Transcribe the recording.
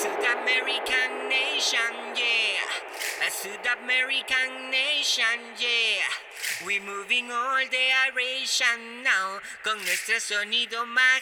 South American nation, yeah. A South American nation, yeah. We moving all the aeration now con nuestro sonido más